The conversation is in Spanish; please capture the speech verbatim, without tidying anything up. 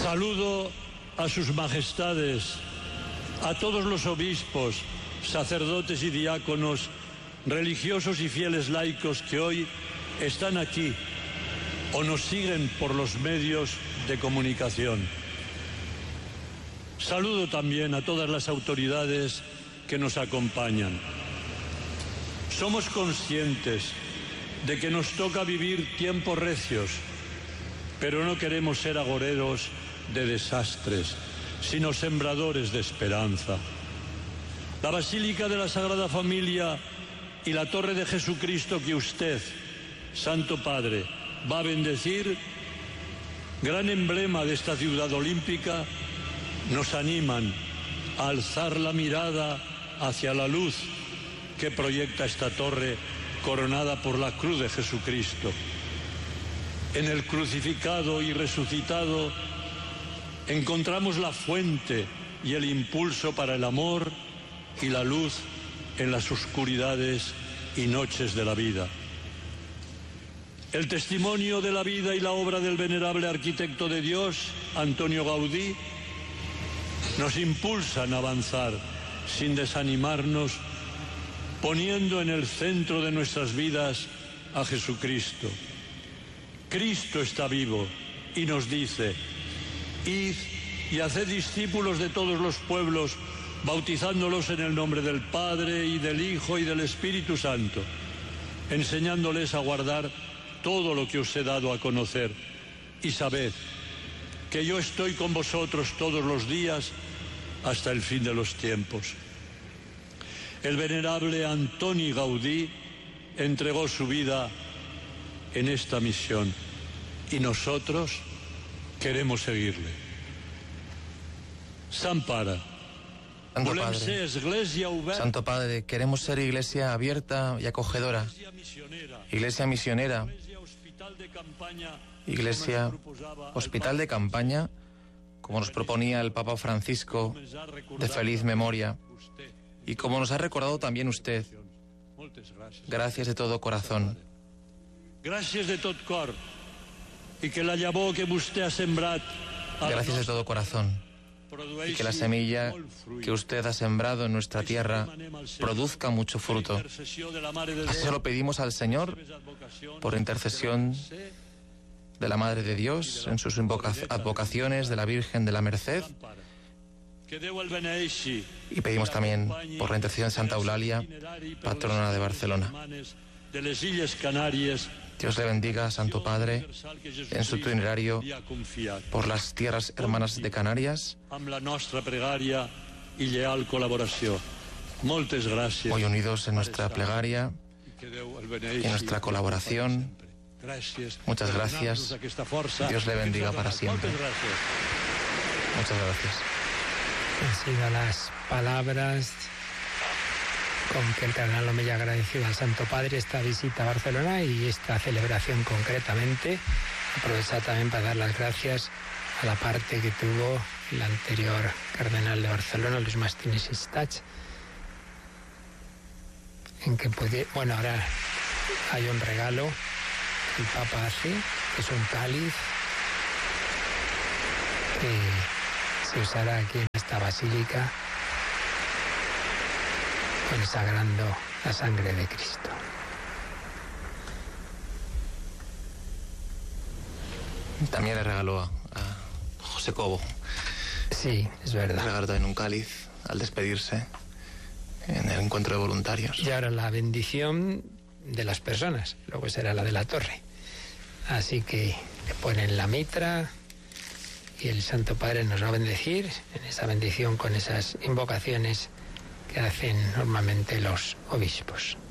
Saludo a sus majestades, a todos los obispos, sacerdotes y diáconos, religiosos y fieles laicos que hoy están aquí o nos siguen por los medios de comunicación. Saludo también a todas las autoridades que nos acompañan. Somos conscientes de que nos toca vivir tiempos recios, pero no queremos ser agoreros de desastres, sino sembradores de esperanza. La Basílica de la Sagrada Familia y la Torre de Jesucristo que usted, Santo Padre, va a bendecir, gran emblema de esta ciudad olímpica, nos animan a alzar la mirada hacia la luz que proyecta esta torre coronada por la cruz de Jesucristo. En el crucificado y resucitado encontramos la fuente y el impulso para el amor y la luz en las oscuridades y noches de la vida. El testimonio de la vida y la obra del venerable arquitecto de Dios, Antonio Gaudí, nos impulsan a avanzar sin desanimarnos, poniendo en el centro de nuestras vidas a Jesucristo. Cristo está vivo y nos dice: id y haced discípulos de todos los pueblos, bautizándolos en el nombre del Padre y del Hijo y del Espíritu Santo, enseñándoles a guardar todo lo que os he dado a conocer. Y sabed que yo estoy con vosotros todos los días hasta el fin de los tiempos. El venerable Antoni Gaudí entregó su vida en esta misión y nosotros queremos seguirle. Sant Pare, Santo Padre, Santo Padre, queremos ser iglesia abierta y acogedora, iglesia misionera, iglesia hospital de campaña, como nos proponía el Papa Francisco, de feliz memoria, y como nos ha recordado también usted. Gracias de todo corazón. Gracias de tot cor, y que la llavor que usted ha sembrado. Gracias de todo corazón, y que la semilla que usted ha sembrado en nuestra tierra produzca mucho fruto. Así se lo pedimos al Señor, por intercesión de la Madre de Dios, en sus advocaciones de la Virgen de la Merced, y pedimos también por la intercesión de Santa Eulalia, patrona de Barcelona. Dios le bendiga, Santo Padre, en su itinerario por las tierras hermanas de Canarias. Muy unidos en nuestra plegaria y en nuestra colaboración. Muchas gracias. Dios le bendiga para siempre. Muchas gracias. Han sido las palabras con que el cardenal Omeya ha agradecido al Santo Padre esta visita a Barcelona y esta celebración concretamente. Aprovechar también para dar las gracias a la parte que tuvo el anterior cardenal de Barcelona, Luis Mastines Istach, en que puede, bueno, ahora hay un regalo que el Papa hace, que es un cáliz que se usará aquí en esta basílica, consagrando la sangre de Cristo. También le regaló a, a José Cobo. Sí, es verdad. Le regaló también un cáliz al despedirse en el encuentro de voluntarios. Y ahora la bendición de las personas, luego será la de la torre. Así que le ponen la mitra y el Santo Padre nos va a bendecir en esa bendición con esas invocaciones que hacen normalmente los obispos.